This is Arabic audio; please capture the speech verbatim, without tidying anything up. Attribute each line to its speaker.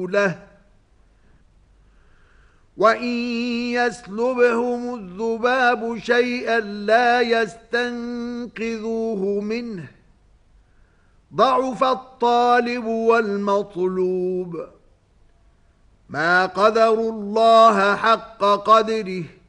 Speaker 1: ورسوله وَإِن يَسْلُبْهُمُ الذُّبَابُ شَيْئًا لَّا يَسْتَنقِذُوهُ مِنْهُ ضَعُفَ الطَّالِبُ وَالْمَطْلُوبُ ما قدروا الله حق قدره